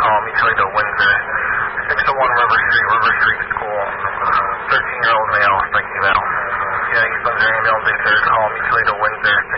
call me Toledo, Windsor. 601 River Street School. 13-year-old male, thank you, Mel. Yeah, he's under ambulance, they said, call me Toledo, Windsor.